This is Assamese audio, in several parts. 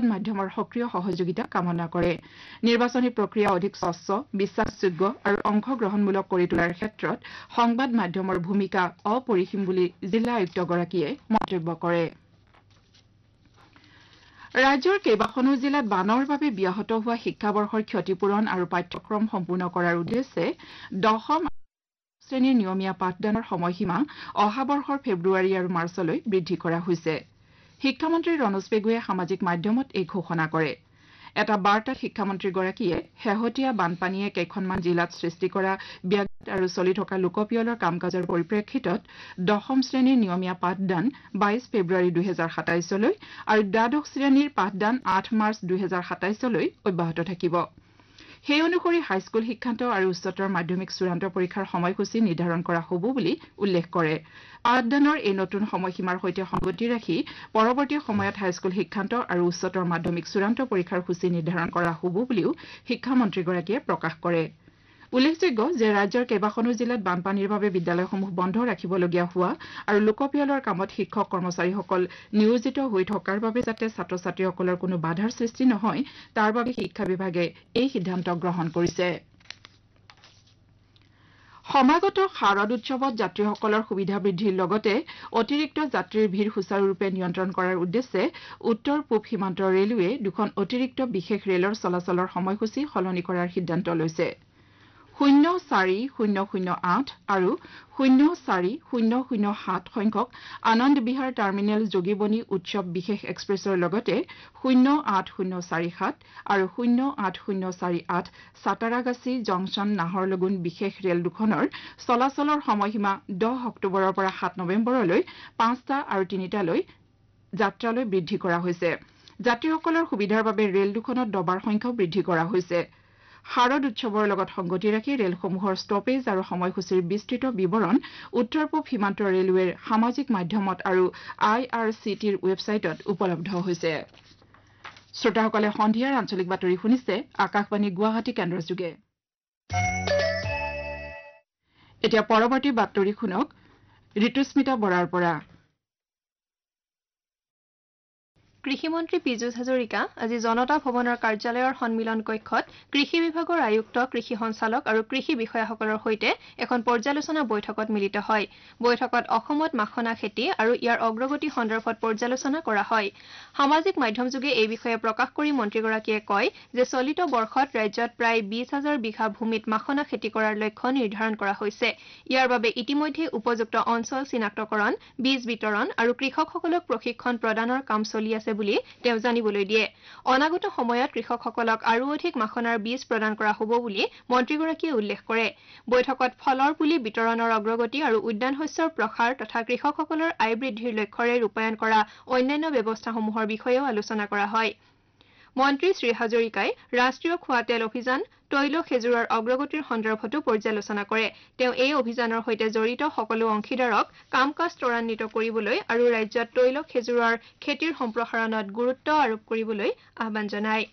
সংবাদ মাধ্যমৰ সক্ৰিয় সহযোগিতা কামনা কৰে নিৰ্বাচনী প্ৰক্ৰিয়া অধিক স্বচ্ছ বিশ্বাসযোগ্য আৰু অংশগ্ৰহণমূলক কৰি তোলাৰ ক্ষেত্ৰত সংবাদ মাধ্যমৰ ভূমিকা অপৰিসীম বুলি জিলা আয়ুক্তগৰাকীয়ে মন্তব্য কৰে ৰাজ্যৰ কেইবাখনো জিলাত বানৰ বাবে ব্যাহত হোৱা শিক্ষাবৰ্ষৰ ক্ষতিপূৰণ আৰু পাঠ্যক্ৰম সম্পূৰ্ণ কৰাৰ উদ্দেশ্যে 10ম শ্ৰেণীৰ নিয়মীয়া পাঠদানৰ সময়সীমা অহা বৰ্ষৰ ফেব্ৰুৱাৰী আৰু মাৰ্চলৈ বৃদ্ধি কৰা হৈছে শিক্ষামন্ত্ৰী ৰনোজ পেগুৱে সামাজিক মাধ্যমত এই ঘোষণা কৰে এটা বাৰ্তাত শিক্ষামন্ত্ৰীগৰাকীয়ে শেহতীয়া বানপানীয়ে কেইখনমান জিলাত সৃষ্টি কৰা ব্যাঘাত আৰু চলি থকা লোকপিয়লৰ কাম-কাজৰ পৰিপ্ৰেক্ষিতত 10ম শ্ৰেণীৰ নিয়মীয়া পাঠদান 22 ফেব্ৰুৱাৰী 2027 লৈ আৰু দ্বাদশ শ্ৰেণীৰ পাঠদান 8 মাৰ্চ 2027 লৈ অব্যাহত থাকিব সেই অনুসৰি হাইস্কুল শিক্ষান্ত আৰু উচ্চতৰ মাধ্যমিক চূড়ান্ত পৰীক্ষাৰ সময়সূচী নিৰ্ধাৰণ কৰা হ'ব বুলি উল্লেখ কৰে পাঠদানৰ এই নতুন সময়সীমাৰ সৈতে সংগতি ৰাখি পৰৱৰ্তী সময়ত হাইস্কুল শিক্ষান্ত আৰু উচ্চতৰ মাধ্যমিক চূড়ান্ত পৰীক্ষাৰ সূচী নিৰ্ধাৰণ কৰা হ'ব বুলিও শিক্ষামন্ত্ৰীগৰাকীয়ে প্ৰকাশ কৰে উল্লেখযোগ্য যে ৰাজ্যৰ কেইবাখনো জিলাত বানপানীৰ বাবে বিদ্যালয়সমূহ বন্ধ ৰাখিবলগীয়া হোৱা আৰু লোকপিয়লৰ কামত শিক্ষক কৰ্মচাৰীসকল নিয়োজিত হৈ থকাৰ বাবে যাতে ছাত্ৰ ছাত্ৰীসকলৰ কোনো বাধাৰ সৃষ্টি নহয় তাৰ বাবে শিক্ষা বিভাগে এই সিদ্ধান্ত গ্ৰহণ কৰিছে সমাগত শাৰদ উৎসৱত যাত্ৰীসকলৰ সুবিধা বৃদ্ধিৰ লগতে অতিৰিক্ত যাত্ৰীৰ ভিৰ সুচাৰুৰূপে নিয়ন্ত্ৰণ কৰাৰ উদ্দেশ্যে উত্তৰ পূব সীমান্ত ৰেলৱে দুখন অতিৰিক্ত বিশেষ ৰেলৰ চলাচলৰ সময়সূচী সলনি কৰাৰ সিদ্ধান্ত লৈছে 04008 আৰু 04007 সংখ্যক আনন্দ বিহাৰ টাৰ্মিনেল যোগীবনী উৎসৱ বিশেষ এক্সপ্ৰেছৰ লগতে 08047 আৰু 08048 সাতাৰাগাছী জংচন নাহৰলগুন বিশেষ ৰেল দুখনৰ চলাচলৰ সময়সীমা 10 অক্টোবৰৰ পৰা 7 নৱেম্বৰলৈ 5টা আৰু 3টালৈ যাত্ৰালৈ বৃদ্ধি কৰা হৈছে যাত্ৰীসকলৰ সুবিধাৰ বাবে ৰেল দুখনত ডবাৰ সংখ্যাও বৃদ্ধি কৰা হৈছে শাৰদ উৎসৱৰ লগত সংগতি ৰাখি ৰেলসমূহৰ ষ্টপেজ আৰু সময়সূচীৰ বিস্তৃত বিৱৰণ উত্তৰ পূব সীমান্ত ৰেলৱেৰ সামাজিক মাধ্যমত আৰু IRCTৰ ৱেবছাইটত উপলব্ধ হৈছে শ্ৰোতাসকলে সন্ধিয়াৰ আঞ্চলিক বাতৰি শুনিছে আকাশবাণী গুৱাহাটী কেন্দ্ৰৰ যোগে এতিয়া পৰৱৰ্তী বাতৰি শুনক ঋতুস্মিতা বৰাৰ পৰা কৃষিমন্ত্ৰী পীযুষ হাজৰিকা আজি জনতা ভৱনৰ কাৰ্যালয়ৰ সন্মিলন কক্ষত কৃষি বিভাগৰ আয়ুক্ত কৃষি সঞ্চালক আৰু কৃষি বিষয়াসকলৰ সৈতে এখন পৰ্যালোচনা বৈঠকত মিলিত হয় বৈঠকত অসমত মাখনা খেতি আৰু ইয়াৰ অগ্ৰগতি সন্দৰ্ভত পৰ্যালোচনা কৰা হয় সামাজিক মাধ্যমযোগে এই বিষয়ে প্ৰকাশ কৰি মন্ত্ৰীগৰাকীয়ে কয় যে চলিত বৰ্ষত ৰাজ্যত প্ৰায় 20,000 বিঘা ভূমিত মাখনা খেতি কৰাৰ লক্ষ্য নিৰ্ধাৰণ কৰা হৈছে ইয়াৰ বাবে ইতিমধ্যে উপযুক্ত অঞ্চল চিনাক্তকৰণ বীজ বিতৰণ আৰু কৃষকসকলক প্ৰশিক্ষণ প্ৰদানৰ কাম চলি আছে বুলি তেওঁ জানিবলৈ দিয়ে অনাগত সময়ত কৃষকসকলক আৰু অধিক মাখনাৰ বীজ প্ৰদান কৰা হ'ব বুলি মন্ত্ৰীগৰাকীয়ে উল্লেখ কৰে বৈঠকত ফলৰ পুলি বিতৰণৰ অগ্ৰগতি আৰু উদ্যান শস্যৰ প্ৰসাৰ তথা কৃষকসকলৰ আয় বৃদ্ধিৰ লক্ষ্যৰে ৰূপায়ণ কৰা অন্যান্য ব্যৱস্থাসমূহৰ বিষয়েও আলোচনা কৰা হয় মন্ত্ৰী শ্ৰী হাজৰিকাই ৰাষ্ট্ৰীয় খোৱা তেল অভিযান তৈল খেজুৰৰ অগ্ৰগতিৰ সন্দৰ্ভতো পৰ্যালোচনা কৰে তেওঁ এই অভিযানৰ সৈতে জড়িত সকলো অংশীদাৰক কাম-কাজ ত্বৰান্বিত কৰিবলৈ আৰু ৰাজ্যত তৈল খেজুৰৰ খেতিৰ সম্প্ৰসাৰণত গুৰুত্ব আৰোপ কৰিবলৈ আহ্বান জনায়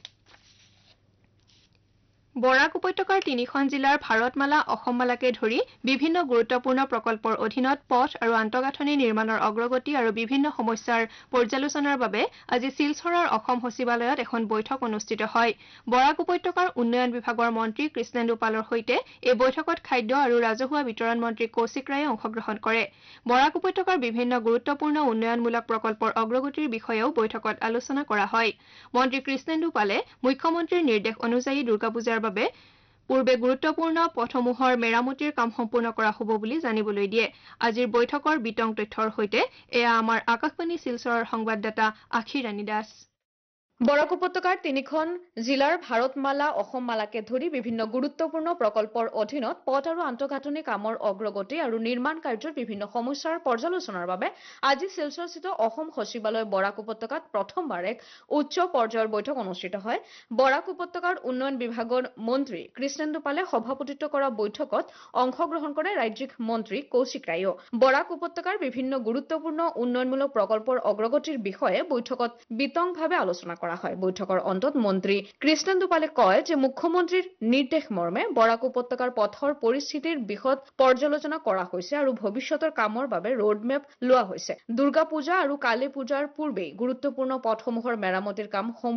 বৰাক উপত্যকাৰ 3খন জিলাৰ ভাৰতমালা অসমমালাকে ধৰি বিভিন্ন গুৰুত্বপূৰ্ণ প্ৰকল্পৰ অধীনত পথ আৰু আন্তঃগাঁথনি নিৰ্মাণৰ অগ্ৰগতি আৰু বিভিন্ন সমস্যাৰ পৰ্যালোচনাৰ বাবে আজি শিলচৰৰ অসম সচিবালয়ত এখন বৈঠক অনুষ্ঠিত হয় বৰাক উপত্যকাৰ উন্নয়ন বিভাগৰ মন্ত্ৰী কৃষ্ণেন্দু পালৰ সৈতে এই বৈঠকত খাদ্য আৰু ৰাজহুৱা বিতৰণ মন্ত্ৰী কৌশিক ৰায়ে অংশগ্ৰহণ কৰে বৰাক উপত্যকাৰ বিভিন্ন গুৰুত্বপূৰ্ণ উন্নয়নমূলক প্ৰকল্পৰ অগ্ৰগতিৰ বিষয়েও বৈঠকত আলোচনা কৰা হয় মন্ত্ৰী কৃষ্ণেন্দু পালে মুখ্যমন্ত্ৰীৰ নিৰ্দেশ অনুযায়ী দুৰ্গা পূজাৰ বাবে পূৰ্বে গুৰুত্বপূৰ্ণ পথসমূহৰ মেৰামতিৰ কাম সম্পূৰ্ণ কৰা হ'ব বুলি জানিবলৈ দিয়ে আজিৰ বৈঠকৰ বিতং তথ্যৰ সৈতে এয়া আমাৰ আকাশবাণী শিলচৰৰ সংবাদদাতা আখিৰাণী দাস বৰাক উপত্যকাৰ 3খন জিলাৰ ভাৰতমালা অসমমালাকে ধৰি বিভিন্ন গুৰুত্বপূৰ্ণ প্ৰকল্পৰ অধীনত পথ আৰু আন্তঃগাঁথনি কামৰ অগ্ৰগতি আৰু নিৰ্মাণ কাৰ্যৰ বিভিন্ন সমস্যাৰ পৰ্যালোচনাৰ বাবে আজি শিলচৰস্থিত অসম সচিবালয় বৰাক উপত্যকাত প্ৰথমবাৰ এক উচ্চ পৰ্যায়ৰ বৈঠক অনুষ্ঠিত হয় বৰাক উপত্যকাৰ উন্নয়ন বিভাগৰ মন্ত্ৰী কৃষ্ণেন্দু পালে সভাপতিত্ব কৰা বৈঠকত অংশগ্ৰহণ কৰে ৰাজ্যিক মন্ত্ৰী কৌশিক ৰায়ো বৰাক উপত্যকাৰ বিভিন্ন গুৰুত্বপূৰ্ণ উন্নয়নমূলক প্ৰকল্পৰ অগ্ৰগতিৰ বিষয়ে বৈঠকত বিতংভাৱে আলোচনা কৰা হয় বৈঠকৰ অন্তত মন্ত্ৰী কৃষ্ণেন্দু পালে কয় যে মুখ্যমন্ত্ৰীৰ নিৰ্দেশ মৰ্মে বৰাক উপত্যকাৰ পথৰ পৰিস্থিতিৰ বিশদ পৰ্যালোচনা কৰা হৈছে আৰু ভৱিষ্যতৰ কামৰ বাবে ৰোডমেপ লোৱা হৈছে দুৰ্গা পূজা আৰু কালী পূজাৰ পূৰ্বে গুৰুত্বপূৰ্ণ পথসমূহৰ মেৰামতিৰ কাম